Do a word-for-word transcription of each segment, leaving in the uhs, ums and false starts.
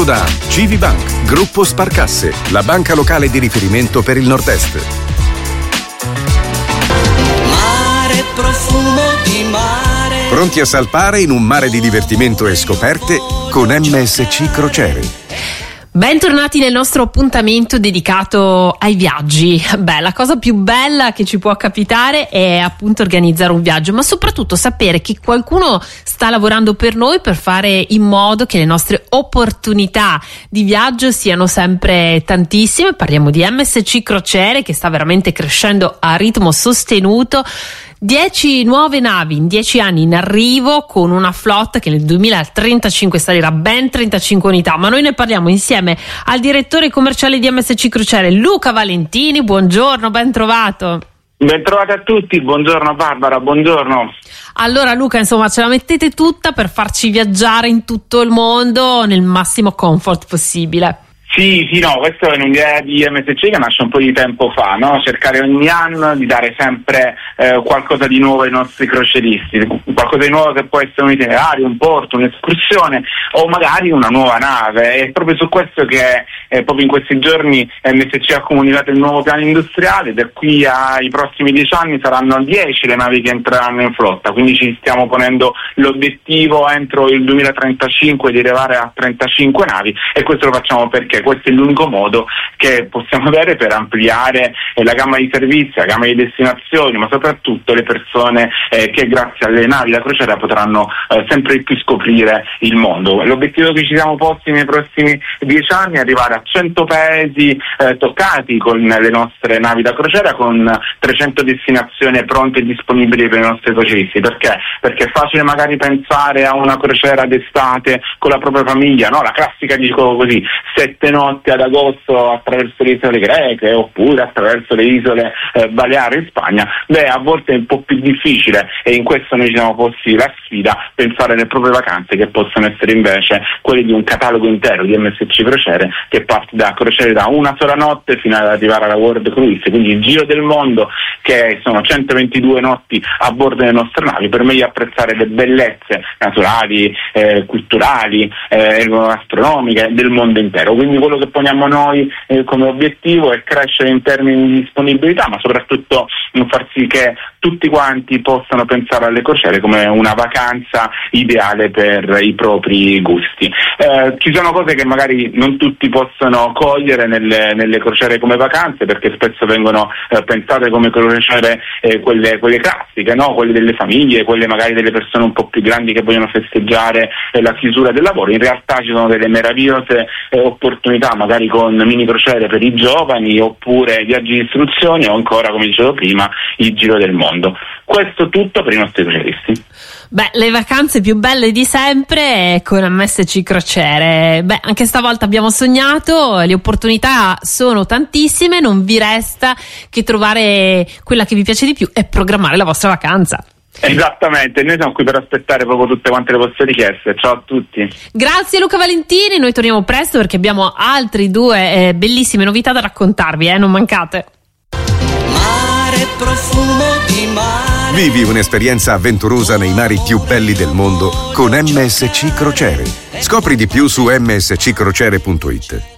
da C V Bank, Gruppo Sparcasse, la banca locale di riferimento per il Nord-Est. Mare, profumo di mare. Pronti a salpare in un mare di divertimento e scoperte con M S C Crociere. Bentornati nel nostro appuntamento dedicato ai viaggi. Beh, la cosa più bella che ci può capitare è appunto organizzare un viaggio, ma soprattutto sapere che qualcuno sta lavorando per noi per fare in modo che le nostre opportunità di viaggio siano sempre tantissime. Parliamo di M S C Crociere, che sta veramente crescendo a ritmo sostenuto. Dieci nuove navi in dieci anni in arrivo, con una flotta che nel duemilatrentacinque salirà ben trentacinque unità, ma noi ne parliamo insieme al direttore commerciale di M S C Crociere, Luca Valentini. Buongiorno, ben trovato. Ben trovati a tutti, buongiorno Barbara, buongiorno. Allora Luca, insomma, ce la mettete tutta per farci viaggiare in tutto il mondo nel massimo comfort possibile. Sì, sì, no, questa è un'idea di M S C che nasce un po' di tempo fa, no? Cercare ogni anno di dare sempre eh, qualcosa di nuovo ai nostri crocieristi, qualcosa di nuovo che può essere un itinerario, un porto, un'escursione o magari una nuova nave. È proprio su questo che eh, proprio in questi giorni M S C ha comunicato il nuovo piano industriale. Da qui ai prossimi dieci anni saranno dieci le navi che entreranno in flotta, quindi ci stiamo ponendo l'obiettivo entro il duemilatrentacinque di arrivare a trentacinque navi, e questo lo facciamo perché questo è l'unico modo che possiamo avere per ampliare eh, la gamma di servizi, la gamma di destinazioni, ma soprattutto le persone eh, che grazie alle navi da crociera potranno eh, sempre di più scoprire il mondo. L'obiettivo che ci siamo posti nei prossimi dieci anni è arrivare a cento paesi eh, toccati con le nostre navi da crociera, con trecento destinazioni pronte e disponibili per i nostri crocieristi. Perché? Perché è facile magari pensare a una crociera d'estate con la propria famiglia, no? La classica, dico così, sette notti ad agosto attraverso le isole greche oppure attraverso le isole eh, Baleari in Spagna. Beh, a volte è un po' più difficile, e in questo noi ci siamo posti la sfida, pensare alle proprie vacanze, che possono essere invece quelle di un catalogo intero di M S C Crociere, che parte da crociere da una sola notte fino ad arrivare alla World Cruise, quindi il giro del mondo, che sono centoventidue notti a bordo delle nostre navi, per meglio apprezzare le bellezze naturali, eh, culturali, eh, gastronomiche del mondo intero. Quindi quello che poniamo noi eh, come obiettivo è crescere in termini di disponibilità, ma soprattutto far sì che tutti quanti possano pensare alle crociere come una vacanza ideale per i propri gusti. Eh, ci sono cose che magari non tutti possono cogliere nelle, nelle crociere come vacanze, perché spesso vengono eh, pensate come crociere eh, quelle, quelle classiche, no? Quelle delle famiglie, quelle magari delle persone un po' più grandi che vogliono festeggiare eh, la chiusura del lavoro. In realtà ci sono delle meravigliose eh, opportunità, magari con mini crociere per i giovani, oppure viaggi di istruzione, o ancora, come dicevo prima, il giro del mondo. Questo tutto per i nostri crocieristi. Beh, le vacanze più belle di sempre con M S C Crociere. Beh, anche stavolta abbiamo sognato, le opportunità sono tantissime, non vi resta che trovare quella che vi piace di più e programmare la vostra vacanza. Esattamente, noi siamo qui per aspettare proprio tutte quante le vostre richieste. Ciao a tutti. Grazie Luca Valentini, noi torniamo presto perché abbiamo altri due eh, bellissime novità da raccontarvi, eh, non mancate. Mare, profumo di mare. Vivi un'esperienza avventurosa nei mari più belli del mondo con M S C Crociere. Scopri di più su m s c crociere punto i t.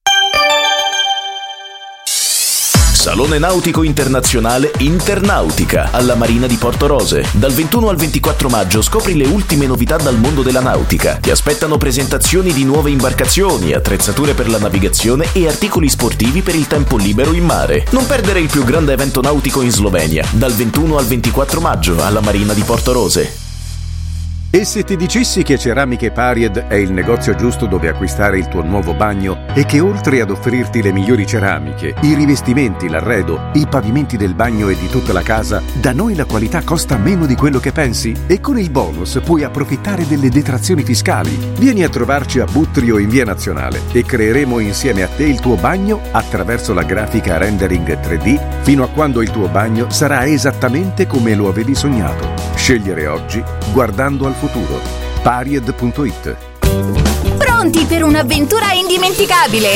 Salone Nautico Internazionale Internautica alla Marina di Portorose. Dal ventuno al ventiquattro maggio scopri le ultime novità dal mondo della nautica. Ti aspettano presentazioni di nuove imbarcazioni, attrezzature per la navigazione e articoli sportivi per il tempo libero in mare. Non perdere il più grande evento nautico in Slovenia, dal ventuno al ventiquattro maggio alla Marina di Portorose. E se ti dicessi che Ceramiche Paried è il negozio giusto dove acquistare il tuo nuovo bagno e che oltre ad offrirti le migliori ceramiche, i rivestimenti, l'arredo, i pavimenti del bagno e di tutta la casa, da noi la qualità costa meno di quello che pensi? E con il bonus puoi approfittare delle detrazioni fiscali. Vieni a trovarci a Buttrio in Via Nazionale e creeremo insieme a te il tuo bagno attraverso la grafica rendering tre D fino a quando il tuo bagno sarà esattamente come lo avevi sognato. Scegliere oggi guardando al futuro. Paried punto i t. Pronti per un'avventura indimenticabile?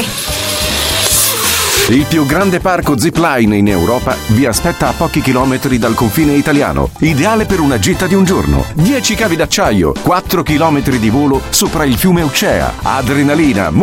Il più grande parco zipline in Europa vi aspetta a pochi chilometri dal confine italiano, ideale per una gita di un giorno. dieci cavi d'acciaio, quattro chilometri di volo sopra il fiume Ucea, adrenalina,